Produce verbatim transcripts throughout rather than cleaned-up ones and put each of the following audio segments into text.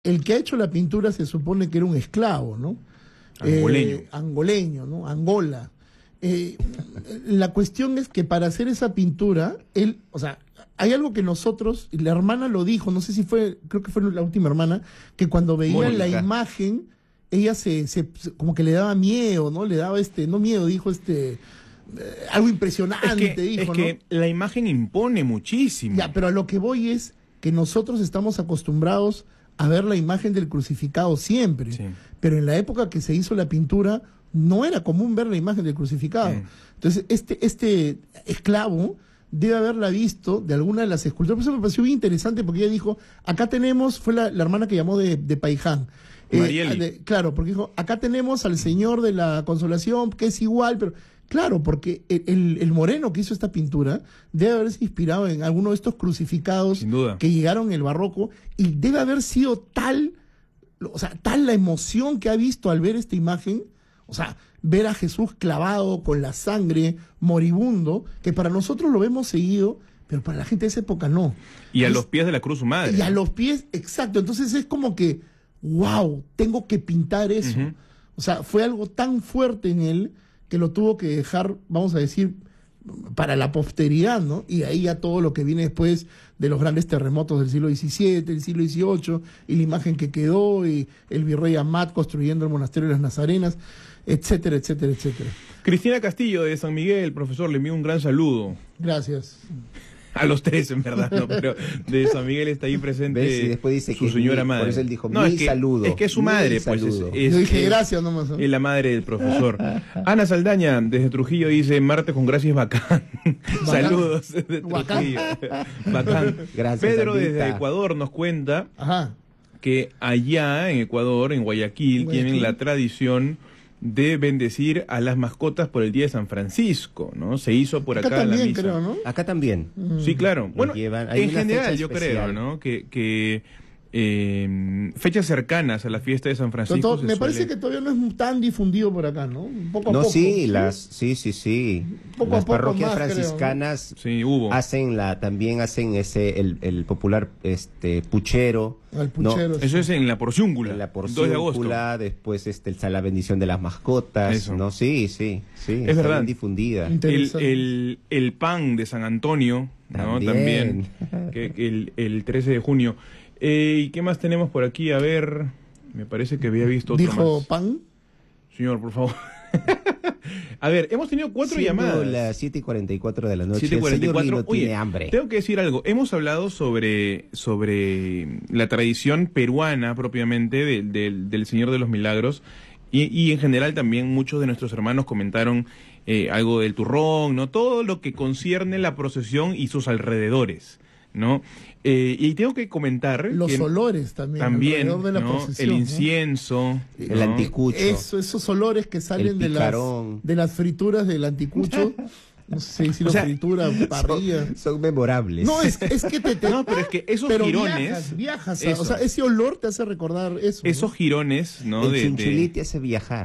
el que ha hecho la pintura se supone que era un esclavo, ¿no? Angoleño. Eh, angoleño, ¿no? Angola. Eh, la cuestión es que para hacer esa pintura, él, o sea, hay algo que nosotros, y la hermana lo dijo, no sé si fue, creo que fue la última hermana, que cuando veía Mónica. la imagen, ella se, se, como que le daba miedo, ¿no? Le daba este, no miedo, dijo este, eh, algo impresionante, Es que, dijo, es que ¿no? la imagen impone muchísimo. Ya, pero a lo que voy es que nosotros estamos acostumbrados a ver la imagen del crucificado siempre, Sí. pero en la época que se hizo la pintura no era común ver la imagen del crucificado. Mm. Entonces, este, este esclavo debe haberla visto de alguna de las esculturas. Por eso me pareció bien interesante porque ella dijo, acá tenemos, fue la, la hermana que llamó de, de Paiján. Marieli. de- claro, porque dijo, acá tenemos al Señor de la Consolación, que es igual, pero claro, porque el, el- el moreno que hizo esta pintura debe haberse inspirado en alguno de estos crucificados Sin duda. que llegaron en el barroco y debe haber sido tal, o sea, tal la emoción que ha visto al ver esta imagen, o sea, ver a Jesús clavado con la sangre, moribundo, que para nosotros lo vemos seguido, pero para la gente de esa época no. Y a Es- los pies de la cruz su madre. y a los pies, exacto. Entonces es como que, wow, tengo que pintar eso. Ujú. O sea, fue algo tan fuerte en él que lo tuvo que dejar, vamos a decir, para la posteridad, ¿no? Y ahí ya todo lo que viene después de los grandes terremotos del siglo diecisiete, del siglo dieciocho, y la imagen que quedó, y el virrey Amat construyendo el monasterio de las Nazarenas, etcétera, etcétera, etcétera. Cristina Castillo de San Miguel, profesor, le envío un gran saludo. Gracias. A los tres, en verdad, ¿no? Pero de San Miguel está ahí presente. ¿Ves? Y después dice su que señora mi- madre. por eso él dijo, no, mi es que, saludo, Es que es su mi madre, pues. Es, saludo. es- Yo dije es- gracias nomás, ¿no? es la madre del profesor. Ana Saldaña, desde Trujillo, dice, martes con gracias bacán. Saludos desde Bacán. Trujillo. Bacán. Gracias, Pedro Sandrita. desde Ecuador nos cuenta Ajá. que allá en Ecuador, en Guayaquil, Guayaquil. tienen la tradición de bendecir a las mascotas por el día de San Francisco, ¿no? Se hizo por acá, Acá la también, misa. creo, ¿no? Acá también. Sí, claro. Bueno, llevan- hay en una general fecha yo creo, especial. ¿no? Que, que eh, fechas cercanas a la fiesta de San Pero Francisco. to- se me suele- parece que todavía no es tan difundido por acá, ¿no? Poco a No, poco. sí, las, sí, sí, sí. Poco a las poco parroquias más, creo, ¿no? franciscanas Sí, hubo. hacen la, también hacen ese, el, el popular, este, puchero. Al puchero. Eso es en la porciúncula. En la dos de agosto. porciúncula, después este, el- la bendición de las mascotas, Eso. ¿no? Sí, sí, sí. Es está verdad. bien difundida. El, Interesante. el, el pan de San Antonio, ¿no? También. También. que, que el, el trece de junio. Eh, ¿Y qué más tenemos por aquí? A ver, me parece que había visto otro Dijo más. pan. Señor, por favor. A ver, hemos tenido cuatro Siendo llamadas. las siete y cuarenta y cuatro de la noche. siete cuarenta y El señor cuatro. Lino Oye, tiene hambre. tengo que decir algo. Hemos hablado sobre, sobre la tradición peruana propiamente de- de- del Señor de los Milagros y, y en general también muchos de nuestros hermanos comentaron eh, algo del turrón, ¿no? Todo lo que concierne la procesión y sus alrededores, ¿no? Eh, y tengo que comentar Los que olores también. también, alrededor de la ¿no? procesión, El ¿no? incienso, El ¿no? anticucho. Eso, esos olores que salen El de las, picarón. de las frituras del anticucho. No sé si O lo sea, fritura, parrilla. Son, son memorables. No, es, es que te, te- No, pero es que esos pero girones, viajas, viajas. a- eso. o sea, ese olor te hace recordar eso. ¿no? esos girones, ¿no? el de- de- chunchulí te hace viajar.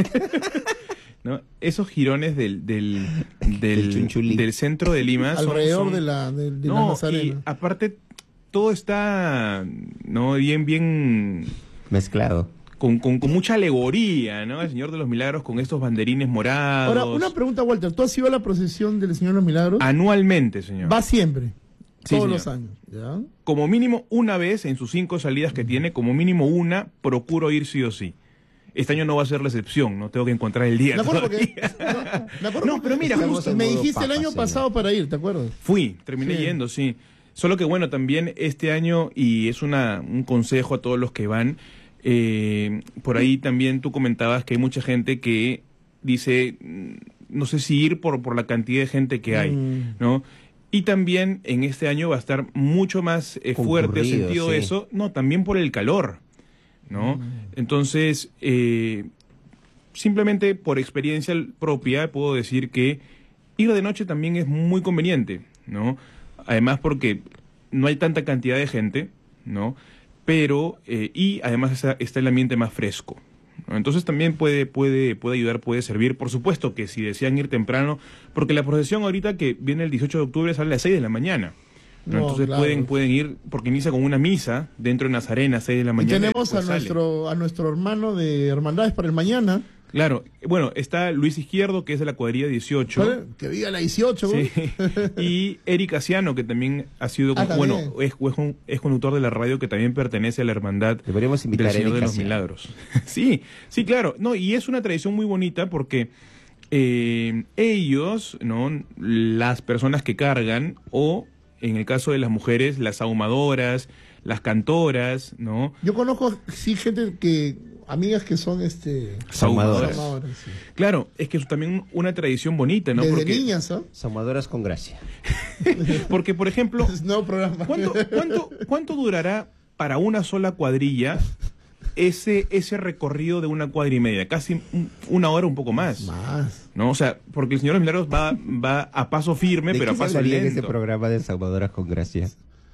¿no? Esos girones del del, El del, chunchulí. del centro de Lima son- alrededor son- de la de, de la no, y Nazarena. aparte todo está no bien bien Mezclado. con, con, con mucha alegoría, ¿no? El Señor de los Milagros con estos banderines morados. Ahora, una pregunta, Walter. ¿Tú has ido a la procesión del Señor de los Milagros? Anualmente, señor. Va siempre. Sí, todos señor. los años. ¿Ya? Como mínimo una vez en sus cinco salidas que tiene, como mínimo una, procuro ir sí o sí. Este año no va a ser la excepción, no tengo que encontrar el día. Me acuerdo porque. todavía. No, me acuerdo No, porque pero mira, fuimos- justo- me modo dijiste el papa, año señor. pasado para ir, ¿te acuerdas? Fui, terminé Sí. yendo, sí. Solo que bueno, también este año, y es una, un consejo a todos los que van, eh, por ahí también tú comentabas que hay mucha gente que dice, mm, no sé si ir por, por la cantidad de gente que hay, Mm. ¿no? Y también en este año va a estar mucho más eh, fuerte el Concurrido, sentido sí. de eso, no, también por el calor, ¿no? Entonces, eh, simplemente por experiencia propia puedo decir que ir de noche también es muy conveniente, ¿no? Además porque no hay tanta cantidad de gente, ¿no? Pero, eh, y además está, está el ambiente más fresco, ¿no? Entonces también puede, puede, puede ayudar, puede servir. Por supuesto que si desean ir temprano, porque la procesión ahorita que viene el dieciocho de octubre sale a las seis de la mañana, ¿no? No, Entonces claro. pueden, pueden ir, porque inicia con una misa dentro de Nazarena, seis de la Y mañana. tenemos a después sale. nuestro, a nuestro hermano de Hermandades para el mañana. Claro, bueno, está Luis Izquierdo, que es de la cuadrilla dieciocho. ¿Vale? Que viva la dieciocho, Sí. güey. Y Eric Asiano, que también ha sido, Ah, bueno, también. es, es, un- es conductor de la radio, que también pertenece a la hermandad Deberíamos invitar del a Señor Eric de los Asiano. Milagros. Sí, sí, claro. No, y es una tradición muy bonita porque eh, ellos, ¿no? Las personas que cargan, o en el caso de las mujeres, las ahumadoras, las cantoras, ¿no? Yo conozco, sí, gente que, amigas que son, este... Saumadoras. saumadoras, sí. Claro, es que es también una tradición bonita, ¿no? Desde Porque, niñas, ¿ah? Saumadoras con gracia. porque, por ejemplo, Es nuevo programa. ¿cuánto, cuánto, cuánto durará para una sola cuadrilla ese, ese recorrido de una cuadra y media? Casi un- una hora, un poco más. Más. ¿No? O sea, porque el Señor de los Milagros va, va a paso firme, ¿De pero qué a se paso hablaría en lento. este programa de Saumadoras con gracia?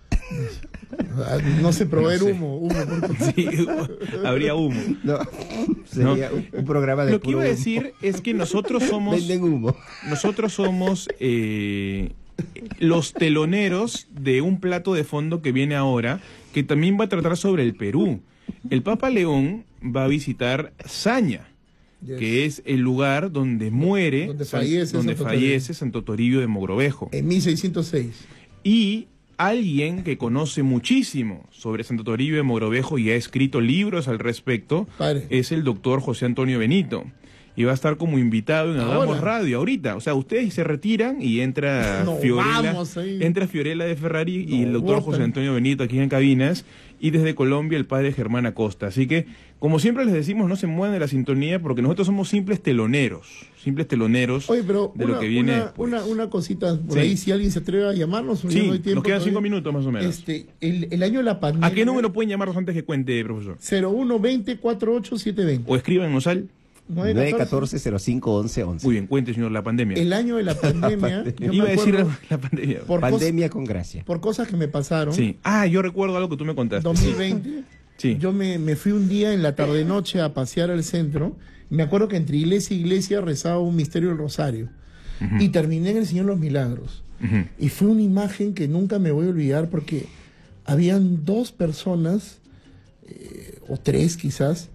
Ah, No sé, proveer No sé. humo, humo. por- Sí, habría humo. No, sería un, un programa de Lo que iba a puro humo. decir es que nosotros somos, Venden humo. nosotros somos eh, los teloneros de un plato de fondo que viene ahora, que también va a tratar sobre el Perú. El Papa León va a visitar Saña, Yes. que es el lugar donde muere, Donde San- fallece donde Santo fallece Santo Toribio de Mogrovejo. En mil seiscientos seis. Y alguien que conoce muchísimo sobre Santo Toribio de Mogrovejo y ha escrito libros al respecto Padre. es el doctor José Antonio Benito. Y va a estar como invitado en Hagamos Ahora. Radio ahorita. O sea, ustedes se retiran y entra No, Fiorella, vamos ahí. entra Fiorella de Ferrari y No, el doctor botan. José Antonio Benito aquí en cabinas. Y desde Colombia el padre Germán Acosta. Así que, como siempre les decimos, no se muevan de la sintonía porque nosotros somos simples teloneros. Simples teloneros Oye, pero de una, lo que viene una, después. una, una cosita por Sí. ahí, si alguien se atreve a llamarnos, o ya Sí, no hay tiempo nos quedan cinco todavía. minutos más o menos. Este, el, el año de la pandemia. ¿A qué número pueden llamarnos antes que cuente, profesor? cero uno veinte cuarenta y ocho setecientos veinte. O escríbanos al... nueve nueve catorce. catorce cero cinco once once. Muy bien, cuente, señor, la pandemia. El año de la pandemia. yo Iba me a decir acuerdo la, la pandemia. por, cos- Pandemia con gracia. por cosas que me pasaron. Sí. Ah, yo recuerdo algo que tú me contaste. dos mil veinte. Sí. Yo me, me fui un día en la tarde-noche a pasear al centro. Me acuerdo que entre iglesia y iglesia rezaba un misterio del Rosario. Ujú. Y terminé en el Señor de los Milagros. Ujú. Y fue una imagen que nunca me voy a olvidar porque habían dos personas, eh, o tres quizás,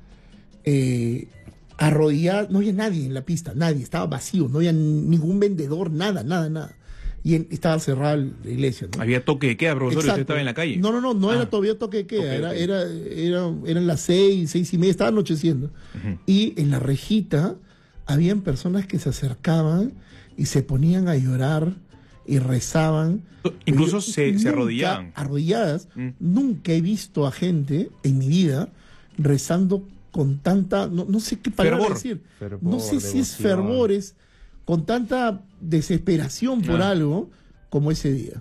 eh, arrodilladas. No había nadie en la pista, nadie, estaba vacío, no había ningún vendedor, nada, nada, nada. Y en- estaba cerrada la iglesia, ¿no? Había toque de queda, profesor, y usted Exacto. estaba en la calle. No, no, no, no Ah. era todavía toque de queda, Ok, era, ok. era, era, eran las seis, seis y media, estaba anocheciendo. Ujú. Y en la rejita habían personas que se acercaban y se ponían a llorar y rezaban. Incluso Yo se, se nunca- arrodillaban. Arrodilladas. Mm. Nunca he visto a gente en mi vida rezando con tanta, no, no sé qué palabra Fervor. decir. Fervor, no sé si es devoción. fervores, con tanta desesperación por Ah. algo como ese día.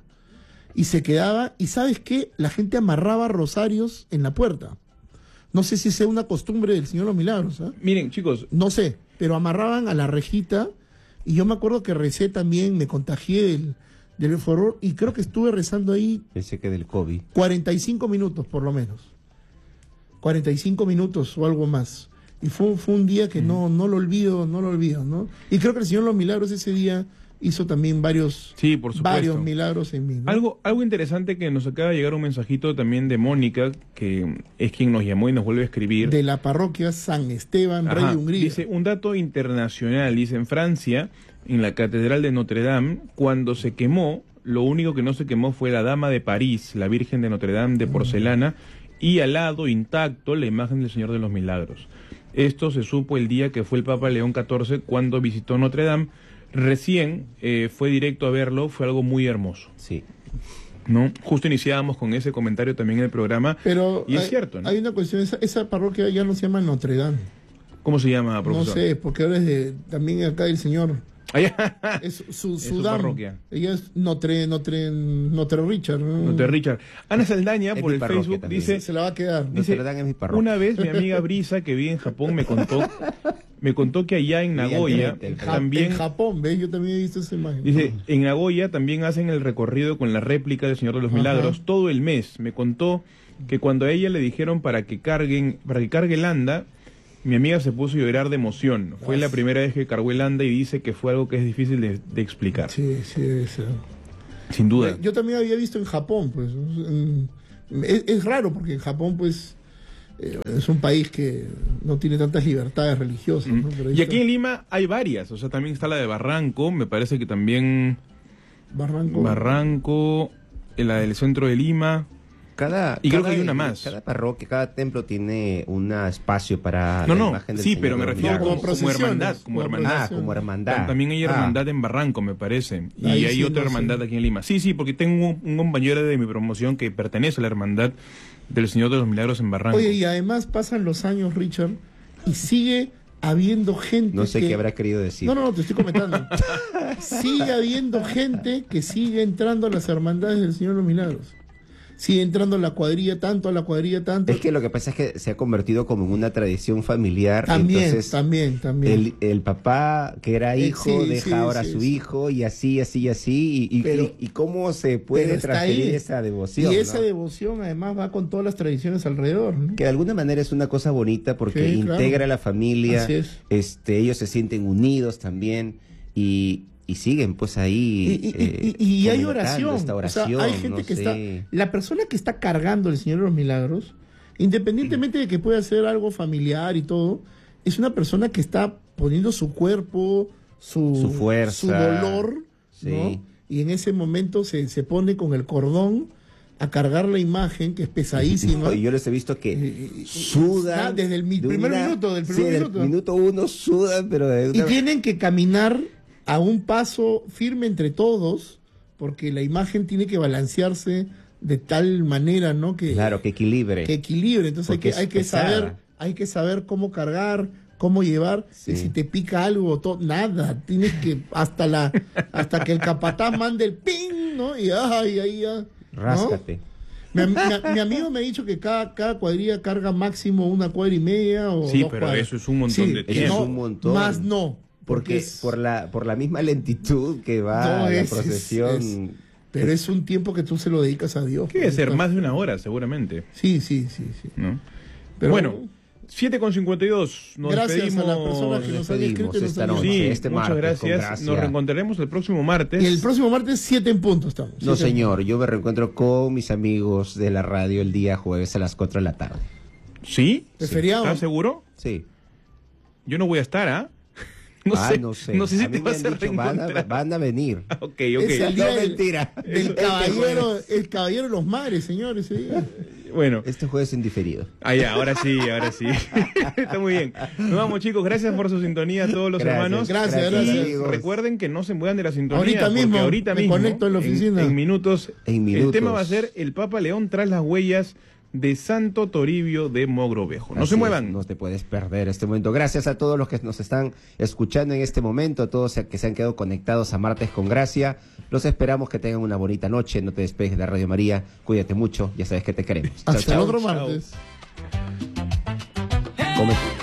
Y se quedaba, y ¿sabes qué? La gente amarraba rosarios en la puerta. No sé si sea una costumbre del Señor de los Milagros, ¿ah? Miren, chicos, No sé, pero amarraban a la rejita y yo me acuerdo que recé también, me contagié del, del fervor y creo que estuve rezando ahí Pensé que del COVID. cuarenta y cinco minutos por lo menos. cuarenta y cinco minutos o algo más. Y fue, fue un día que no, no lo olvido, no lo olvido, ¿no? Y creo que el Señor de los Milagros ese día hizo también varios, sí, por supuesto. varios milagros en mí, ¿no? Algo, algo interesante que nos acaba de llegar un mensajito también de Mónica, que es quien nos llamó y nos vuelve a escribir. De la parroquia San Esteban, Ajá, Rey de Hungría. dice, un dato internacional, dice, en Francia, en la Catedral de Notre Dame, cuando se quemó, lo único que no se quemó fue la Dama de París, la Virgen de Notre Dame de porcelana, y al lado, intacto, la imagen del Señor de los Milagros. Esto se supo el día que fue el Papa León catorce cuando visitó Notre Dame. Recién eh, fue directo a verlo, fue algo muy hermoso, Sí. ¿no? Justo iniciábamos con ese comentario también en el programa. Pero Y es hay, cierto, ¿no? hay una cuestión, esa, esa parroquia ya no se llama Notre Dame. ¿Cómo se llama, No profesor? sé, porque ahora es de, también acá el señor. Allá. Es su, Es su su dam. parroquia. Ella es Notre, Notre, Notre Richard. ¿no? No te, Richard. Ana Saldaña, Es por mi el parroquia Facebook, también. dice... Se la va a quedar. Dice, Notre Dame es mi parroquia. una vez mi amiga Brisa, que vive en Japón, me contó, me contó que allá en Nagoya Evidentemente, En, Ja- también, en Japón, ¿ves? Yo también he visto esa imagen. dice, en Nagoya también hacen el recorrido con la réplica del Señor de los Ajá. Milagros todo el mes. Me contó que cuando a ella le dijeron para que carguen, para que cargue el anda, mi amiga se puso a llorar de emoción. Fue la primera vez que cargó el anda y dice que fue algo que es difícil de, de explicar. Sí, sí, debe ser. Sin duda. Yo también había visto en Japón, pues. en- es, es raro porque en Japón, pues, eh, es un país que no tiene tantas libertades religiosas, ¿no? Pero ahí Y aquí está en Lima hay varias, o sea, también está la de Barranco, me parece que también Barranco. Barranco, eh, la del centro de Lima. Cada, Y creo cada- que hay una más. Cada parroquia, cada templo tiene un espacio para No, la no, imagen del sí, Señor pero me de los refiero Como como, Milagros. como procesiones, hermandad, como como hermandad. Ah, procesiones. como hermandad. También hay Ah, hermandad en Barranco, me parece. Y Ahí hay sí, otra no sé. hermandad aquí en Lima. Sí, sí, porque tengo un, un compañero de mi promoción que pertenece a la hermandad del Señor de los Milagros en Barranco. Oye, y además pasan los años, Richard, y sigue habiendo gente No sé que... qué habrá querido decir. No, no, no, te estoy comentando. Sigue habiendo gente que sigue entrando a las hermandades del Señor de los Milagros. Sigue entrando a la cuadrilla tanto, a la cuadrilla tanto. Es que lo que pasa es que se ha convertido como en una tradición familiar. También, entonces, también, también. El, el papá que era Eh, hijo sí, deja sí, ahora a sí, su sí. hijo y así, así, así. Y, y, Pero- y- y cómo se Pero puede está transferir ahí. esa devoción. Y esa ¿no? devoción además va con todas las tradiciones alrededor, ¿no? Que de alguna manera es una cosa bonita porque Sí, claro. integra a la familia. Así es. Este, ellos se sienten unidos también y, y siguen pues Y, ahí. y- eh, y- y hay fomentando oración. esta O oración. sea, hay gente no que sé. está... La persona que está cargando el Señor de los Milagros, independientemente de que pueda ser algo familiar y todo, es una persona que está poniendo su cuerpo, su, Su fuerza. su dolor, Sí. ¿no? Y en ese momento se, se pone con el cordón a cargar la imagen, que es pesadísima. No, y yo les he visto que Y- y- sudan. Ah, desde el mi- de primer una- minuto, del sí, primer del minuto. minuto uno sudan, pero de Y una- tienen que caminar a un paso firme entre todos, porque la imagen tiene que balancearse de tal manera, ¿no? Que, Claro, que equilibre. que equilibre. Entonces hay Porque que, hay es que pesada. saber, hay que saber cómo cargar, cómo llevar. Sí. Y si te pica algo, to- nada, tienes que hasta la, hasta que el capataz mande el ping, ¿no? Y ay, ay, ya. ¿no? Ráscate. Mi, mi- mi amigo me ha dicho que cada, cada cuadrilla carga máximo una cuadra y media o Sí, dos pero cuadras. eso es un montón Sí, de que tiempo. no, Es un montón. Más no. Porque es- por la por la misma lentitud que va No, la es- procesión. es- Pero es un tiempo que tú se lo dedicas a Dios. Que debe ser Pues, más de una hora, seguramente. Sí, sí, sí, sí. ¿No? Pero bueno, siete con cincuenta y dos. Nos gracias despedimos. a las personas que nos han despedimos escrito y nos esta han noche. llamado. Sí, este muchas martes, con gracias. gracia. Nos reencontraremos el próximo martes. Y el próximo martes, siete en punto estamos. No, siete en señor, yo me reencuentro con mis amigos de la radio el día jueves a las cuatro de la tarde. ¿Sí? ¿Es feriado? ¿Estás seguro? Sí. Yo no voy a estar, ¿ah? No, ah, sé, no sé. no sé si A mí te me vas han a dicho, van a, reencontrar. van a venir. Ok, ok. Es el día No, del- mentira. punto. Del Este caballero, jueves- el caballero de los mares, señores. ese día. Bueno, Este jueves en diferido. ah, ya, ahora sí, ahora sí. Está muy bien. Nos vamos, chicos. Gracias por su sintonía a todos los Gracias, hermanos. gracias, Y gracias. amigos. recuerden que no se muevan de la sintonía. Ahorita porque mismo ahorita me mismo, conecto en la oficina. En, minutos. En El minutos. tema va a ser el Papa León tras las huellas de Santo Toribio de Mogrovejo. No Así se es, muevan. no te puedes perder este momento. Gracias a todos los que nos están escuchando en este momento, a todos que se han quedado conectados a Martes con Gracia. Los esperamos que tengan una bonita noche. No te despegues de Radio María. Cuídate mucho. Ya sabes que te queremos. Chao, Hasta el chao. otro Chao. martes. Come-